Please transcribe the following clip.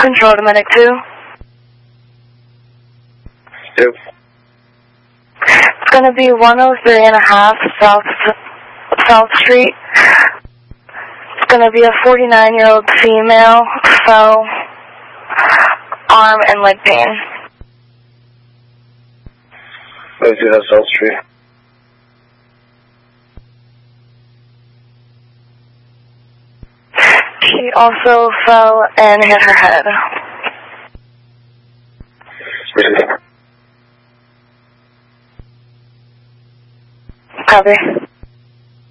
Control to Medic 2. Yep. It's going to be 103.5 South Street. It's going to be a 49-year-old female, fell, arm and leg pain. Let's do that South Street. She also fell and hit her head. Copy.